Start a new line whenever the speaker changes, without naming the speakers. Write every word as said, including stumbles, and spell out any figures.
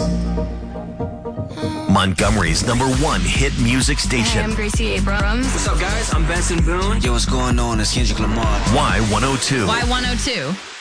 Montgomery's number one hit music station.
Hey, I'm Gracie Abrams.
What's up, guys? I'm Benson Boone.
Yo, what's going on? It's Kendrick Lamar.
Y one oh two.
Y one oh two.